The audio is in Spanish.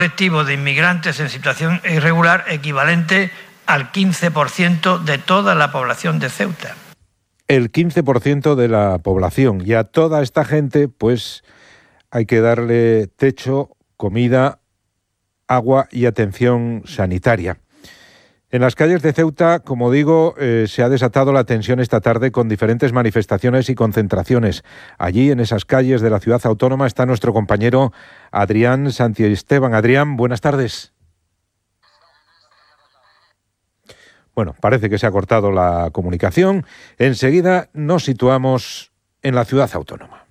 colectivo de inmigrantes en situación irregular equivalente al 15% de toda la población de Ceuta. El 15% de la población. Y a toda esta gente, pues, hay que darle techo, comida, agua y atención sanitaria. En las calles de Ceuta, como digo, se ha desatado la tensión esta tarde con diferentes manifestaciones y concentraciones. Allí, en esas calles de la ciudad autónoma, está nuestro compañero Adrián Santiesteban. Adrián, buenas tardes. Bueno, parece que se ha cortado la comunicación. Enseguida nos situamos en la ciudad autónoma.